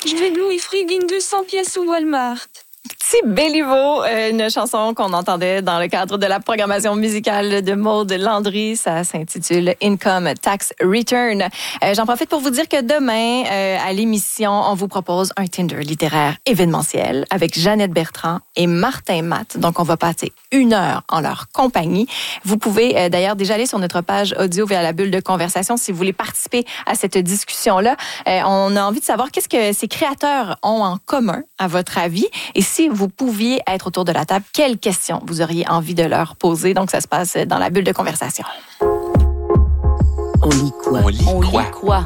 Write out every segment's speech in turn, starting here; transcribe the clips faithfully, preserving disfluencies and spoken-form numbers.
Je vais Louis Friggin deux cents pièces au Walmart. Petit Béliveau, une chanson qu'on entendait dans le cadre de la programmation musicale de Maude Landry. Ça s'intitule Income Tax Return. Euh, j'en profite pour vous dire que demain, euh, à l'émission, on vous propose un Tinder littéraire événementiel avec Jeannette Bertrand et Martin Matt. Donc, on va passer une heure en leur compagnie. Vous pouvez euh, d'ailleurs déjà aller sur notre page audio via la bulle de conversation si vous voulez participer à cette discussion-là. Euh, on a envie de savoir qu'est-ce que ces créateurs ont en commun, à votre avis, et si vous pouviez être autour de la table, quelles questions vous auriez envie de leur poser? Donc, ça se passe dans la bulle de conversation. On lit quoi? On lit On quoi? lit quoi?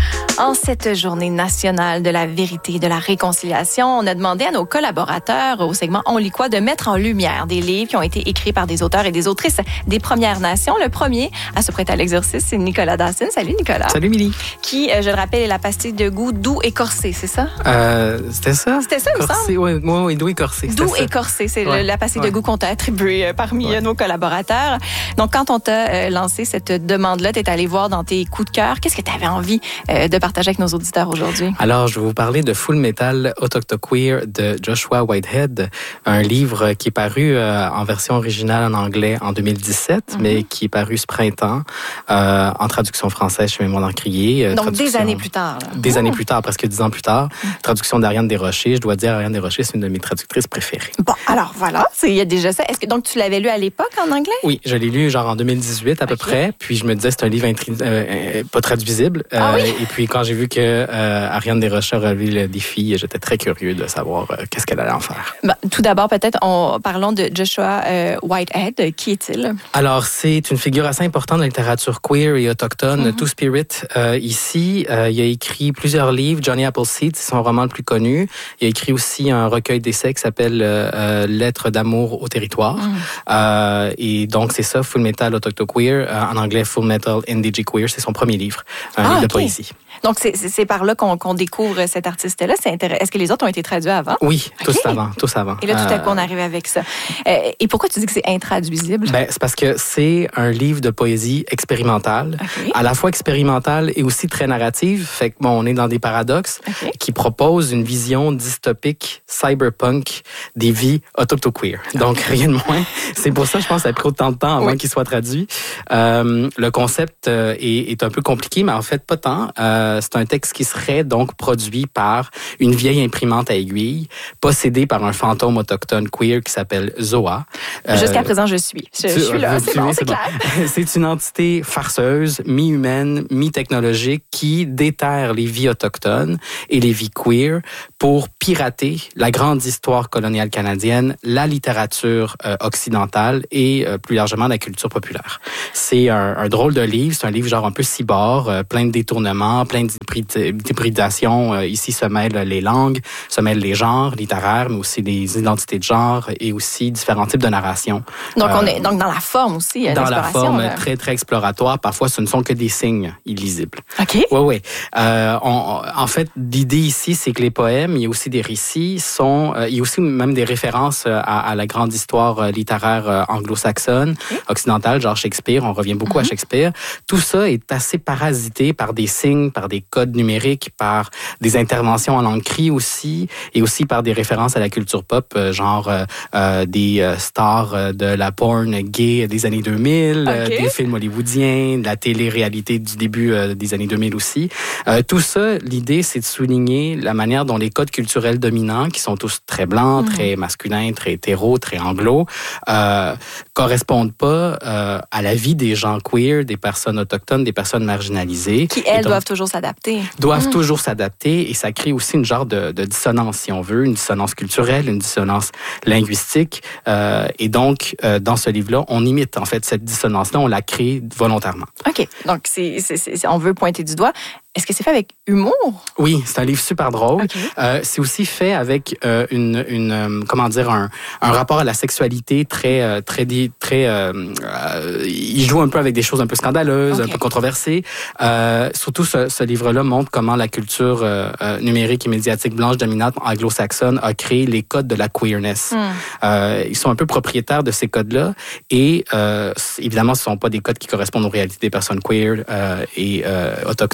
En cette journée nationale de la vérité et de la réconciliation, on a demandé à nos collaborateurs au segment On lit quoi de mettre en lumière des livres qui ont été écrits par des auteurs et des autrices des Premières Nations. Le premier à se prêter à l'exercice, c'est Nicolas Dawson. Salut Nicolas. Salut Milly. Qui, je le rappelle, est la pastille de goût doux et corsé, c'est ça? Euh, c'était ça? C'était ça, il me Corsé, semble. oui, oui, oui, doux et corsé. Doux ça. et corsé, c'est Ouais, le- la pastille ouais. de goût qu'on t'a attribuée parmi Ouais. nos collaborateurs. Donc, quand on t'a euh, lancé cette demande-là, t'es allé voir dans tes coups de cœur. Qu'est-ce que tu avais envie euh, de partager avec nos auditeurs aujourd'hui? Alors, je vais vous parler de Full Metal Autochtoqueer de Joshua Whitehead, un livre qui est paru euh, en version originale en anglais en deux mille dix-sept, mm-hmm. mais qui est paru ce printemps euh, en traduction française chez Mémoire d'Encrier. Euh, Donc, des traduction- années plus tard. là. Des Oh. années plus tard, presque dix ans plus tard. Traduction d'Ariane Desrochers. Je dois dire, Ariane Desrochers, c'est une de mes traductrices préférées. Bon, alors voilà, c'est- il y a déjà ça. Est-ce que donc tu l'avais lu à l'époque en anglais? Oui, je l'ai lu genre en deux mille dix-huit à peu Ok. près. Puis je me disais c'est un livre intri- euh, euh, pas traduisible. Ah oui? Et puis quand j'ai vu que euh, Ariane Desrochers a relevé le défi, j'étais très curieux de savoir euh, qu'est-ce qu'elle allait en faire. Ben, tout d'abord, peut-être, on, parlons de Joshua euh, Whitehead. Qui est-il? Alors c'est une figure assez importante de la littérature queer et autochtone, Mm-hmm. Two Spirit. Euh, ici, euh, il a écrit plusieurs livres. Johnny Appleseed, c'est son roman le plus connu. Il a écrit aussi un recueil d'essais qui s'appelle euh, euh, Lettres d'amour au territoire. Mm. Euh, et donc c'est ça, Full Metal Autochtoqueer. Euh, en anglais, Full Metal Indigiqueer. C'est son premier livre, un Ah, livre ok. de poésie. Donc, c'est, c'est, c'est par là qu'on, qu'on découvre cet artiste-là. C'est intéressant. Est-ce que les autres ont été traduits avant? Oui, tous Ok. avant, tous avant. Et là, tout à coup, on Euh, arrive avec ça. Euh, et pourquoi tu dis que c'est intraduisible? ben, c'est parce que c'est un livre de poésie expérimentale, OK. à la fois expérimentale et aussi très narrative. Fait que bon, on est dans des paradoxes OK. qui proposent une vision dystopique, cyberpunk des vies autochtoqueer. Donc rien de moins. C'est pour ça, je pense, que ça a pris autant de temps avant Oui. qu'il soit traduit. Euh, le concept euh, est, est un peu compliqué, mais en fait pas tant. Euh, c'est un texte qui serait donc produit par une vieille imprimante à aiguille, possédée par un fantôme autochtone queer qui s'appelle Zoa. Euh, Jusqu'à présent, je suis. Je, je tu- suis là. euh, C'est tu bon, es, c'est clair. C'est une entité farceuse, mi-humaine, mi-technologique, qui déterre les vies autochtones et les vies queer pour pirater la grande histoire coloniale canadienne, la littérature euh, occidentale et euh, plus largement la culture populaire. C'est un, un drôle de livre, c'est un livre genre un peu cyborg, euh, plein de détournements, plein d'hybridations. Euh, ici se mêlent les langues, se mêlent les genres littéraires, mais aussi les identités de genre et aussi différents types de narration. Donc, on Euh, est donc dans la forme aussi. il y a dans la l'exploration, forme là. très, très exploratoire. Parfois, ce ne sont que des signes illisibles. OK. Oui, oui. Euh, on- en fait, l'idée ici, c'est que les poèmes, il y a aussi des récits, sont, euh, il y a aussi même des références euh, à, à la grande histoire euh, littéraire euh, anglo-saxonne, Okay. occidentale, genre Shakespeare. On revient beaucoup Mm-hmm. à Shakespeare. Tout ça est assez parasité par des signes, par des codes numériques, par des interventions en langue cri aussi, et aussi par des références à la culture pop, euh, genre euh, euh, des euh, stars euh, de la porn gay des années deux mille, euh, Okay. des films hollywoodiens, de la télé-réalité du début euh, des années deux mille aussi. Euh, tout ça, l'idée, c'est de souligner la manière dont les codes culturels dominants, qui sont tous très blancs, Mhm. très masculins, très hétéros, très anglo, euh, correspondent pas euh, à la vie des gens queer, des personnes autochtones, des personnes marginalisées. Qui, Et elles, donc, doivent toujours s'adapter. doivent Mm. toujours s'adapter et ça crée aussi une genre de, de dissonance, si on veut, une dissonance culturelle, une dissonance linguistique. Euh, et donc, euh, dans ce livre-là, on imite en fait cette dissonance-là, on la crée volontairement. OK. Donc, c'est, c'est, c'est, on veut pointer du doigt. Est-ce que c'est fait avec humour? Oui, c'est un livre super drôle. OK. Euh, c'est aussi fait avec euh, une, une euh, comment dire, un, un rapport à la sexualité très, euh, très, di- très. Euh, euh, il joue un peu avec des choses un peu scandaleuses, OK. un peu controversées. Euh, surtout, ce, ce livre-là montre comment la culture euh, euh, numérique et médiatique blanche dominante anglo-saxonne a créé les codes de la queerness. Mm. Euh, ils sont un peu propriétaires de ces codes-là et euh, évidemment, ce ne sont pas des codes qui correspondent aux réalités des personnes queer euh, et euh, autochtones,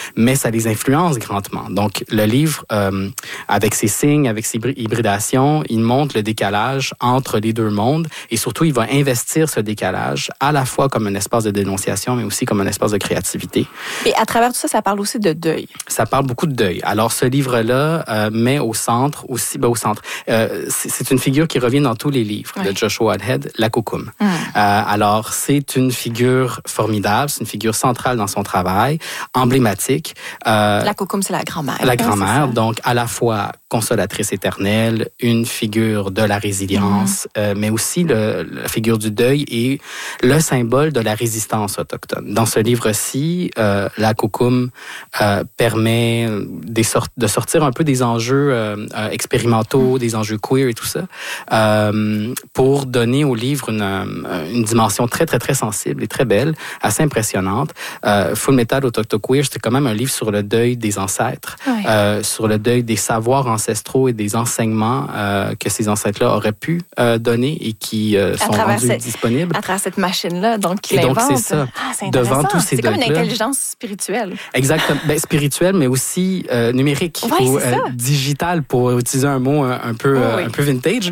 mais ça les influence grandement. Donc, le livre, euh, avec ses signes, avec ses hybridations, il montre le décalage entre les deux mondes et surtout, il va investir ce décalage à la fois comme un espace de dénonciation, mais aussi comme un espace de créativité. Et à travers tout ça, ça parle aussi de deuil. Ça parle beaucoup de deuil. Alors, ce livre-là euh, met au centre aussi, ben, au centre, euh, c'est, c'est une figure qui revient dans tous les livres oui. de Joshua Whitehead, la Kokum. Mm. Euh, alors, c'est une figure formidable, c'est une figure centrale dans son travail, emblématique. Euh, la Kokum, c'est la grand-mère. La grand-mère, oui, donc à la fois consolatrice éternelle, une figure de la résilience, mm. euh, mais aussi le, la figure du deuil et le symbole de la résistance autochtone. Dans ce livre-ci, euh, la Kokum euh, permet des sortes, de sortir un peu des enjeux euh, euh, expérimentaux, mm. des enjeux queer et tout ça, euh, pour donner au livre une, une dimension très, très, très sensible et très belle, assez impressionnante. Euh, Full Metal Autochtoqueer, c'était quand même un livre sur le deuil des ancêtres, oui. euh, sur le deuil des savoirs ancestraux et des enseignements euh, que ces ancêtres-là auraient pu euh, donner et qui euh, sont rendus cette, disponibles. À travers cette machine-là, donc, qu'il et donc, invente. c'est ça. Ah, c'est Devant tous ces c'est comme deuils-là. une intelligence spirituelle. Exactement. Ben, spirituelle, mais aussi euh, numérique ouais, ou euh, digitale, pour utiliser un mot un, un peu, oh, oui. un peu vintage.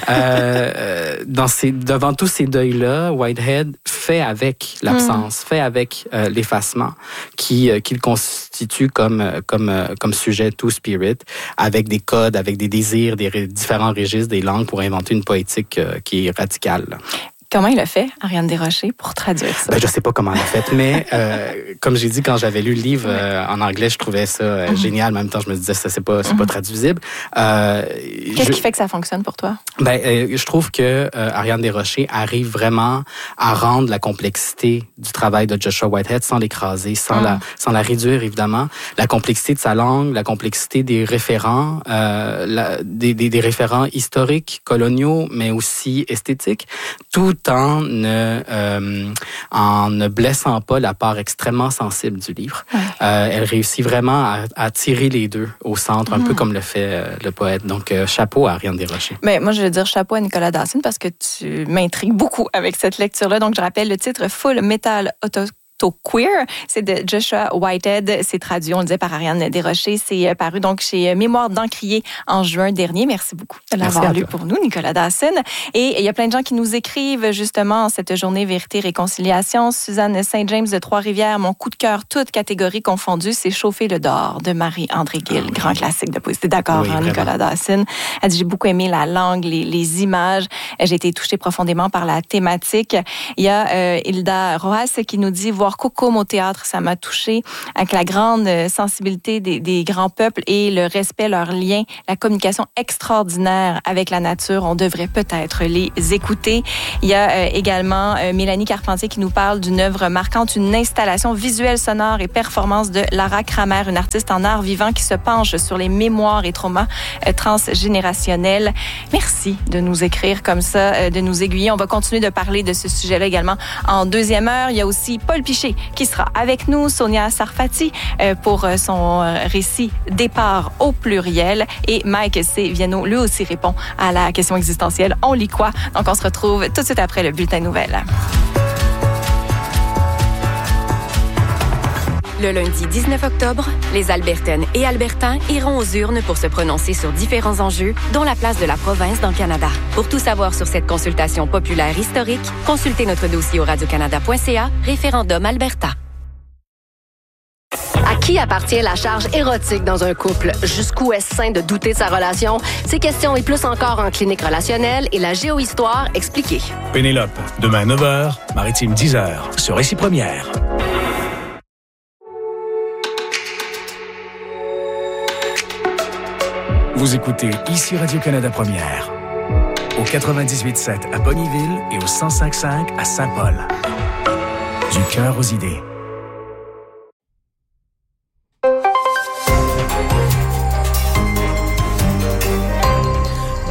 euh, dans ces, devant tous ces deuils-là, Whitehead fait avec l'absence, mm. fait avec euh, l'effacement qui, euh, qu'il constitue comme, comme, euh, comme sujet to spirit, avec des codes, avec des désirs, des ré- différents registres, des langues pour inventer une poétique euh, qui est radicale. Comment il a fait, Ariane Desrochers, pour traduire ça? Ben, je sais pas comment il a fait, mais euh, comme j'ai dit, quand j'avais lu le livre euh, en anglais, je trouvais ça euh, mm-hmm. génial. En même temps, je me disais, ça, c'est pas, c'est mm-hmm. pas traduisible. Euh, Qu'est-ce je... qui fait que ça fonctionne pour toi? Ben, euh, je trouve que euh, Ariane Desrochers arrive vraiment à rendre la complexité du travail de Joshua Whitehead sans l'écraser, sans, mm. la, sans la réduire, évidemment. La complexité de sa langue, la complexité des référents, euh, la, des, des, des référents historiques, coloniaux, mais aussi esthétiques, tout en ne, euh, en ne blessant pas la part extrêmement sensible du livre. Ouais. Euh, elle réussit vraiment à, à tirer les deux au centre, un mmh. peu comme le fait euh, le poète. Donc, euh, chapeau à Ariane Desrochers. Mais moi, je veux dire chapeau à Nicolas Dawson parce que tu m'intrigues beaucoup avec cette lecture-là. Donc, je rappelle le titre Full Metal Auto Queer, c'est de Joshua Whitehead, c'est traduit, on le disait, par Ariane Desrochers, c'est paru donc chez Mémoire d'Encrier en juin dernier. Merci beaucoup de l'avoir lu pour nous, Nicolas Dawson. Et il y a plein de gens qui nous écrivent justement en cette journée Vérité Réconciliation. Suzanne Saint-James de Trois-Rivières, mon coup de cœur, toutes catégories confondues, c'est Chauffer le dehors de Marie-André Gill, ah, oui. grand classique de poésie. D'accord, oui, hein, Nicolas Dawson. Elle dit, j'ai beaucoup aimé la langue, les, les images. J'ai été touchée profondément par la thématique. Il y a euh, Hilda Roas qui nous dit, voir Kokum au théâtre, ça m'a touchée avec la grande sensibilité des, des grands peuples et le respect, leur lien, la communication extraordinaire avec la nature. On devrait peut-être les écouter. Il y a euh, également euh, Mélanie Carpentier qui nous parle d'une œuvre marquante, une installation visuelle, sonore et performance de Lara Kramer, une artiste en art vivant qui se penche sur les mémoires et traumas euh, transgénérationnels. Merci de nous écrire comme ça, euh, de nous aiguiller. On va continuer de parler de ce sujet-là également en deuxième heure. Il y a aussi Paul Piché qui sera avec nous, Sonia Sarfati euh, pour son euh, récit Départ au pluriel et Mike C. Viano lui aussi répond à la question existentielle. On lit quoi? Donc on se retrouve tout de suite après le bulletin de nouvelles. Le lundi dix-neuf octobre, les Albertaines et Albertains iront aux urnes pour se prononcer sur différents enjeux, dont la place de la province dans le Canada. Pour tout savoir sur cette consultation populaire historique, consultez notre dossier au radiocanada point c a, référendum Alberta. À qui appartient la charge érotique dans un couple? Jusqu'où est-ce sain de douter de sa relation? Ces questions et plus encore en clinique relationnelle et la géohistoire expliquée. Pénélope, demain neuf heures, Maritime dix heures, sur Récit Première. Vous écoutez ici Radio-Canada Première, au quatre-vingt-dix-huit sept à Bonnyville et au cent cinq cinq à Saint-Paul. Du cœur aux idées.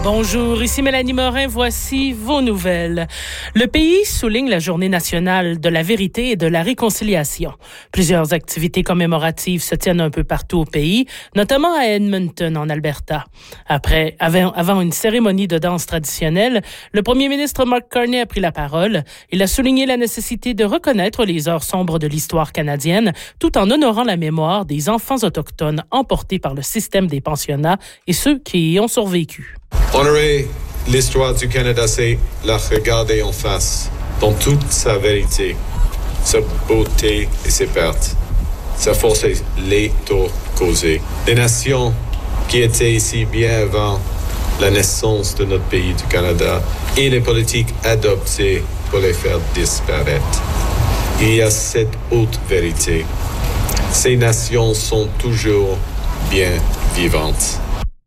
Bonjour, ici Mélanie Morin, voici vos nouvelles. Le pays souligne la journée nationale de la vérité et de la réconciliation. Plusieurs activités commémoratives se tiennent un peu partout au pays, notamment à Edmonton, en Alberta. Après, avant une cérémonie de danse traditionnelle, le premier ministre Mark Carney a pris la parole. Il a souligné la nécessité de reconnaître les heures sombres de l'histoire canadienne, tout en honorant la mémoire des enfants autochtones emportés par le système des pensionnats et ceux qui y ont survécu. Honorer l'histoire du Canada, c'est la regarder en face, dans toute sa vérité, sa beauté et ses pertes, sa force et les torts causés. Les nations qui étaient ici bien avant la naissance de notre pays du Canada et les politiques adoptées pour les faire disparaître. Il y a cette haute vérité. Ces nations sont toujours bien vivantes.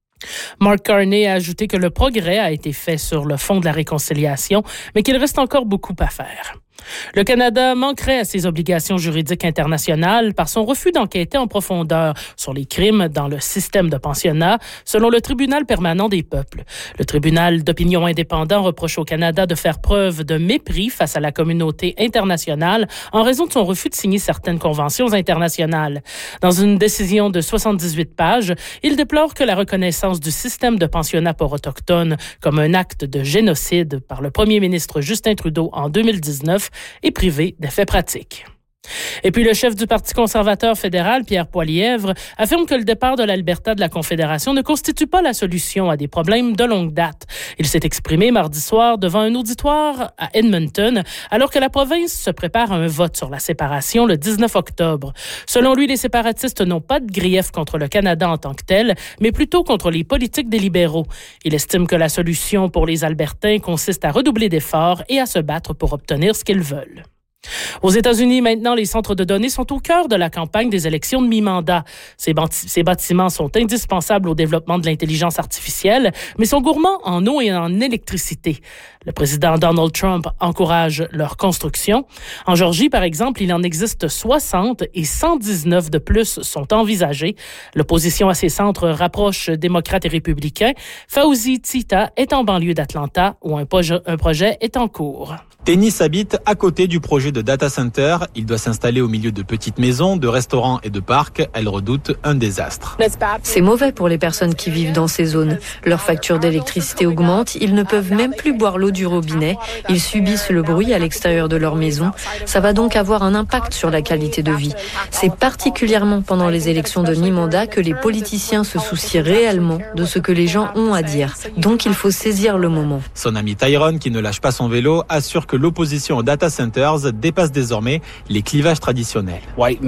Mark Carney a ajouté que le progrès a été fait sur le fond de la réconciliation, mais qu'il reste encore beaucoup à faire. Le Canada manquerait à ses obligations juridiques internationales par son refus d'enquêter en profondeur sur les crimes dans le système de pensionnat, selon le Tribunal permanent des peuples. Le tribunal d'opinion indépendant reproche au Canada de faire preuve de mépris face à la communauté internationale en raison de son refus de signer certaines conventions internationales. Dans une décision de soixante-dix-huit pages, il déplore que la reconnaissance du système de pensionnat pour autochtones comme un acte de génocide par le premier ministre Justin Trudeau en deux mille dix-neuf est privé d'effets pratiques. Et puis le chef du Parti conservateur fédéral, Pierre Poilievre, affirme que le départ de l'Alberta de la Confédération ne constitue pas la solution à des problèmes de longue date. Il s'est exprimé mardi soir devant un auditoire à Edmonton, alors que la province se prépare à un vote sur la séparation le dix-neuf octobre. Selon lui, les séparatistes n'ont pas de grief contre le Canada en tant que tel, mais plutôt contre les politiques des libéraux. Il estime que la solution pour les Albertains consiste à redoubler d'efforts et à se battre pour obtenir ce qu'ils veulent. Aux États-Unis, maintenant, les centres de données sont au cœur de la campagne des élections de mi-mandat. Ces, bâti- ces bâtiments sont indispensables au développement de l'intelligence artificielle, mais sont gourmands en eau et en électricité. Le président Donald Trump encourage leur construction. En Géorgie, par exemple, il en existe soixante et cent dix-neuf de plus sont envisagés. L'opposition à ces centres rapproche démocrates et républicains. Fauzi Tita est en banlieue d'Atlanta, où un, proje- un projet est en cours. Tennis habite à côté du projet de data center. Il doit s'installer au milieu de petites maisons, de restaurants et de parcs. Elle redoute un désastre. C'est mauvais pour les personnes qui vivent dans ces zones. Leur facture d'électricité augmente. Ils ne peuvent même plus boire l'eau du robinet. Ils subissent le bruit à l'extérieur de leur maison. Ça va donc avoir un impact sur la qualité de vie. C'est particulièrement pendant les élections de mi-mandat que les politiciens se soucient réellement de ce que les gens ont à dire. Donc il faut saisir le moment. Son ami Tyrone, qui ne lâche pas son vélo, assure que l'opposition aux data centers dépasse désormais les clivages traditionnels.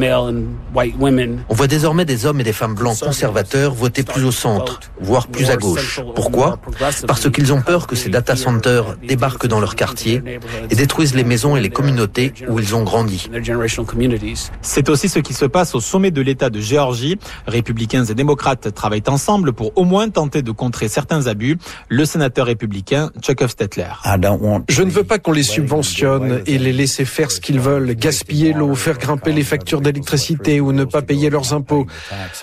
On voit désormais des hommes et des femmes blancs conservateurs voter plus au centre, voire plus à gauche. Pourquoi ? Parce qu'ils ont peur que ces data centers débarquent dans leur quartier et détruisent les maisons et les communautés où ils ont grandi. C'est aussi ce qui se passe au sommet de l'État de Géorgie. Républicains et démocrates travaillent ensemble pour au moins tenter de contrer certains abus. Le sénateur républicain Chuck Hofstetler. Je ne veux pas qu'on les subventionne et les laisser faire ce qu'ils veulent, gaspiller l'eau, faire grimper les factures d'électricité ou ne pas payer leurs impôts.